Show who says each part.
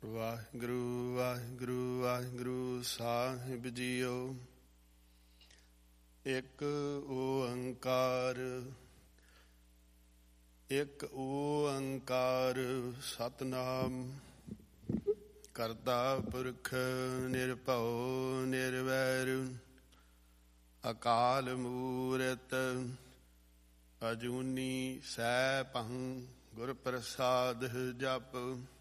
Speaker 1: ਵਾਹਿਗੁਰੂ ਵਾਹਿਗੁਰੂ ਵਾਹਿਗੁਰੂ ਸਾਹਿਬ JIO. ਇੱਕ ਓੰਕਾਰ ਇੱਕ ਓੰਕਾਰ ਸਤਿਨਾਮ ਕਰਤਾ ਪੁਰਖ ਨਿਰਭਉ ਨਿਰਵੈਰ ਅਕਾਲ ਮੂਰਤ ਅਜੂਨੀ ਸੈਭੰ ਗੁਰ ਪ੍ਰਸਾਦਿ ਜਪੁ।